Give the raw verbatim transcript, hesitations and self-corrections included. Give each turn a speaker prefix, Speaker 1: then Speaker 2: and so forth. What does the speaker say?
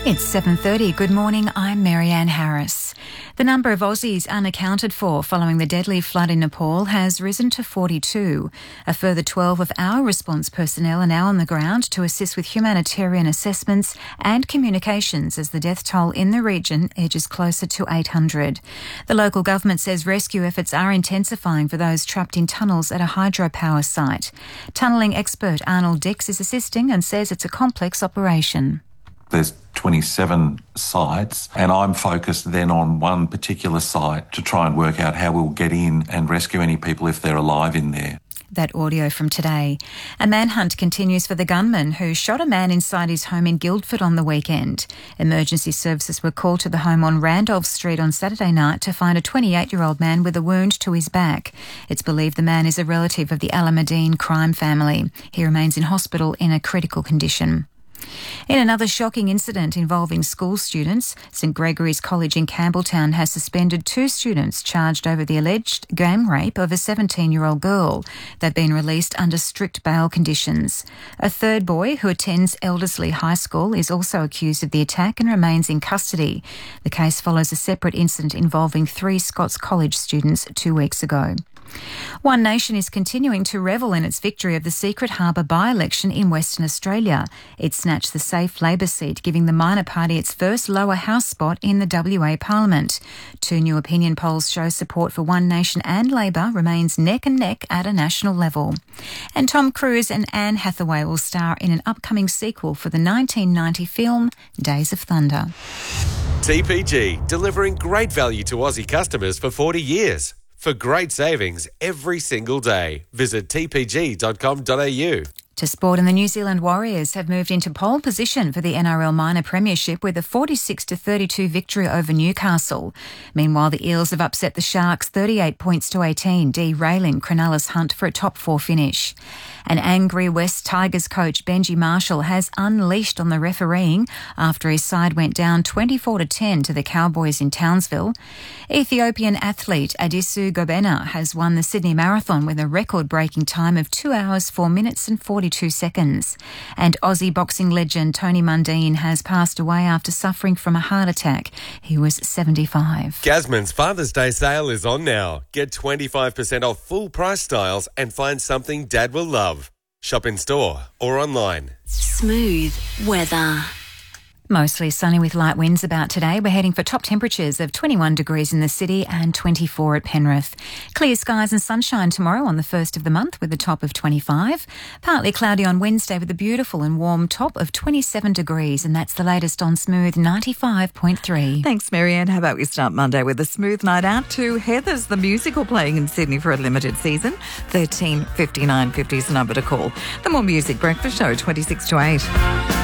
Speaker 1: It's seven thirty. Good morning, I'm Marianne Harris. The number of Aussies unaccounted for following the deadly flood in Nepal has risen to forty-two. A further twelve of our response personnel are now on the ground to assist with humanitarian assessments and communications as the death toll in the region edges closer to eight hundred. The local government says rescue efforts are intensifying for those trapped in tunnels at a hydropower site. Tunnelling expert Arnold Dix is assisting and says it's a complex operation.
Speaker 2: There's twenty-seven sites, and I'm focused then on one particular site to try and work out how we'll get in and rescue any people if they're alive in there.
Speaker 1: That audio from today. A manhunt continues for the gunman who shot a man inside his home in Guildford on the weekend. Emergency services were called to the home on Randolph Street on Saturday night to find a twenty-eight-year-old man with a wound to his back. It's believed the man is a relative of the Alameddine crime family. He remains in hospital in a critical condition. In another shocking incident involving school students, St Gregory's College in Campbelltown has suspended two students charged over the alleged gang rape of a seventeen-year-old girl. They've been released under strict bail conditions. A third boy who attends Elderslie High School is also accused of the attack and remains in custody. The case follows a separate incident involving three Scots College students two weeks ago. One Nation is continuing to revel in its victory of the Secret Harbour by-election in Western Australia. It snatched the safe Labor seat, giving the minor party its first lower house spot in the W A Parliament. Two new opinion polls show support for One Nation and Labor remains neck and neck at a national level. And Tom Cruise and Anne Hathaway will star in an upcoming sequel for the nineteen ninety film Days of Thunder.
Speaker 3: T P G, delivering great value to Aussie customers for forty years. For great savings every single day, visit t p g dot com dot a u.
Speaker 1: To sport, and the New Zealand Warriors have moved into pole position for the N R L Minor Premiership with a forty-six to thirty-two victory over Newcastle. Meanwhile, the Eels have upset the Sharks thirty-eight points to eighteen, derailing Cronulla's hunt for a top four finish. An angry West Tigers coach, Benji Marshall, has unleashed on the refereeing after his side went down twenty-four to ten to the Cowboys in Townsville. Ethiopian athlete Adisu Gobena has won the Sydney Marathon with a record-breaking time of two hours, four minutes and forty-two seconds. And Aussie boxing legend Tony Mundine has passed away after suffering from a heart attack. He was seventy-five.
Speaker 3: Gasman's Father's Day sale is on now. Get twenty-five percent off full price styles and find something Dad will love. Shop in store or online.
Speaker 4: Smooth weather.
Speaker 1: Mostly sunny with light winds about today. We're heading for top temperatures of twenty-one degrees in the city and twenty-four at Penrith. Clear skies and sunshine tomorrow on the first of the month with a top of twenty-five. Partly cloudy on Wednesday with a beautiful and warm top of twenty-seven degrees. And that's the latest on Smooth ninety-five point three.
Speaker 5: Thanks, Marianne. How about we start Monday with a smooth night out to Heathers, the musical playing in Sydney for a limited season. thirteen fifty-nine fifty is the number to call. The More Music Breakfast Show, twenty-six to eight.